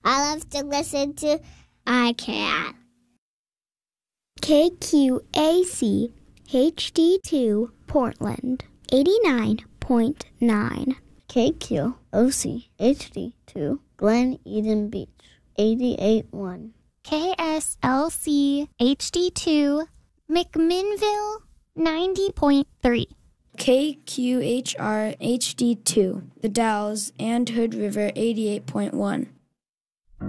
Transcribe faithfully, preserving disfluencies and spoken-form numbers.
I love to listen to I Can. K Q A C H D two Portland, eighty-nine point nine. K Q O C H D two Glen Eden Beach, eighty-eight point one. K S L C H D two McMinnville, ninety point three. K Q H R H D two The Dalles and Hood River, eighty-eight point one.